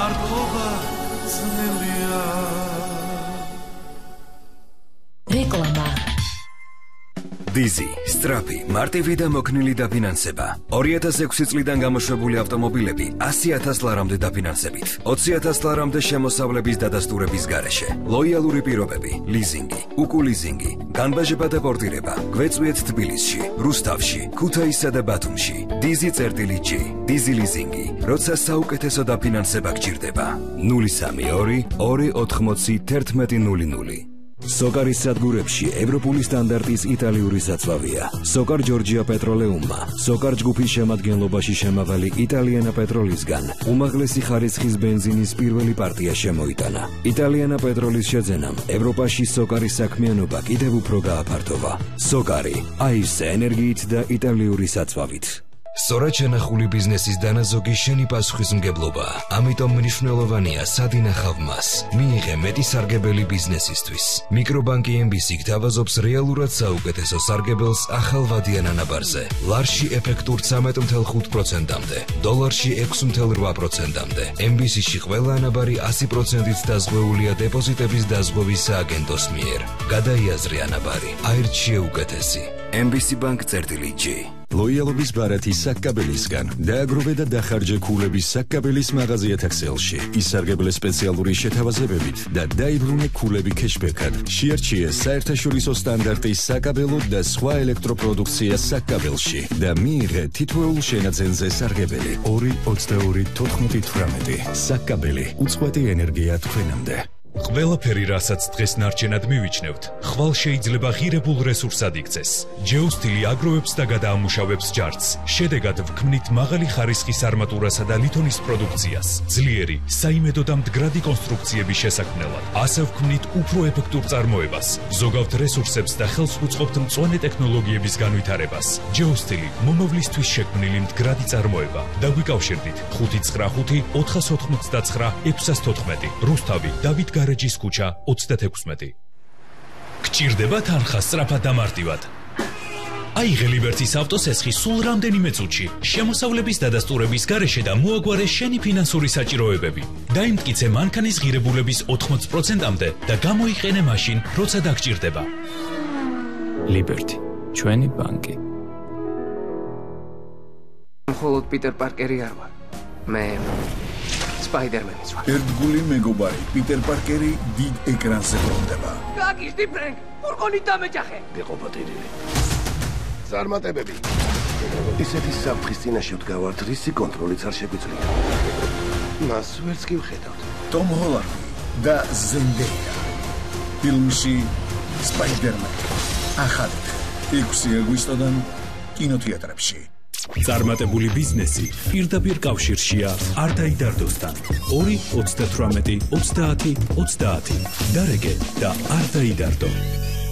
მართლობა ძნელია. რეკლამა. დიზი, სწრაფი, მარტივი და მოქნილი დაფინანსება. 2006 წლიდან გამოშვებული ავტომობილები 100,000 ლარამდე დაფინანსებით. 20,000 ლარამდე შემოსავლების დადასტურების გარეშე. ლოიალური პირობები, ლიზინგი, უკულიზინგი, განბაჟება და პორტირება. გვეწვიეთ თბილისში, რუსთავში, ქუთაისსა და ბათუმში. Dizzy.G. Dizzy ლიზინგი. როცა საუკეთესო დაფინანსება გჭირდება. 032 280 1100. სოკარის სადგურებში ევროპული სტანდარტის იტალიური საწვავია. სოკარ ჯორჯია პეტროლეუმმა, სოკარ ჯგუფის შემადგენლობაში შემავალი იტალიანა პეტროლისგან უმაღლესი ხარისხის ბენზინის პირველი პარტია შემოიტანა. იტალიანა პეტროლის შეძენამ ევროპაში სოკარის საქმიანობა კიდევ უფრო გააფართოვა. სოკარი, აივსე ენერგიით და იტალიური საწვავით. სწორად შენახული ბიზნესის დანაზოგი შენი პასუხისმგებლობა. ამიტომ მნიშვნელოვანია სად ინახავ მას. მიიღე მეტი სარგებელი ბიზნესისთვის. მიკრობანკი MBC გთავაზობს რეალურად საუკეთესო სარგებელს ახალ ვადიან ანაბარზე. ლარში ეფექტურ 13.5%-მდე, დოლარში 6.8%-მდე. MBC-ში ყველა ანაბარი 100%-ით დაზღვეულია დეპოზიტების დაზღვევის სააგენტოს მიერ. გადაიაზრე ანაბარი, აირჩიე უკეთესი. MBC-Bank.G. ლოიალობის ბარათი საკკაბელისგან დააგროვე და დახარჯე ქულების საკკაბელის მაღაზიათა ქსელში. ისარგებლე სპეციალური შეთავაზებებით და დაიბრუნე ქულები ქეშბექად. შეარჩიე საერთაშორისო სტანდარტის საკაბელო და სხვა ელექტროპროდუქცია საკკაბელში და მიიღე თითოეულ შენაძენზე სარგებელი 2.22.18. საკკაბელი, უწყვეტი ენერგია თქვენამდე. ყველაფერი, რასაც დღეს ნარჩენად მივიჩნევთ, ხვალ შეიძლება ღირებულ რესურსად იქცეს. ჯეოსტილი აგროვებს და გადაამუშავებს ჯარცს. შედეგად ვქმნით მაღალი ხარისხის არმატურასა და ლითონის პროდუქციას, ძლიერი, საიმედო და მდგრადი კონსტრუქციების შესაქმნელად. ასე ვქმნით უფრო ეფექტურ წარმოებას, ზოგავთ რესურსებს და ხელს უწყობთ მწვანე ტექნოლოგიების განვითარებას. ჯეოსტილი მომავლისთვის შექმნილი მდგრადი წარმოება. დაგვიკავშირდით 595 499 614. რუსთავი, დავით გარეჯის ქუჩა 36. გჭირდება თანხა სწრაფად და მარტივად. აიღე ლიბერტის ავტოსესხი სულ რამდენიმე წუთში, შემოსავლების დადასტურების გარეშე და მოაგვარე შენი ფინანსური საჭიროებები. დაიმტკიცე მანქანის ღირებულების 80%-მდე და გამოიყენე მაშინ, როცა დაგჭირდება. ლიბერტი, ჩვენი ბანკი. მხოლოდ პიტერ პარკერი არ ვარ. მე სპაიდერმენის ვარ. ერთგული მეგობარი პიტერ პარკერი დიდ ეკრანზე ბრუნდება. გაგიშდი ფრენკ, ფურგონით დამეჯახე. გეყობა ტირილი. წარმატებები. ისეთი საფრთხის წინაშე ვდგავართ, რისი კონტროლიც არ შეგვიძლია. მას ვერც კი ვხედავთ. ტომ ჰოლანდი და ზენდეია. ფილმში სპაიდერმენი. ახალი 6 აგვისტოდან კინოთეატრებში. წარმატებული ბიზნესი პირდაპირ კავშირშია არ დაიდარდოსთან. 2-28-30-30 დარეგე და არ დაიდარდო.